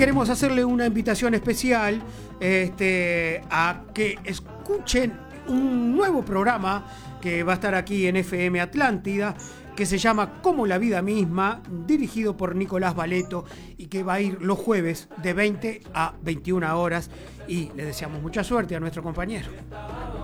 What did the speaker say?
queremos hacerle una invitación especial a que escuchen un nuevo programa que va a estar aquí en FM Atlántida, que se llama Como la vida misma, dirigido por Nicolás Baleto y que va a ir los jueves de 20 a 21 horas, y le deseamos mucha suerte a nuestro compañero.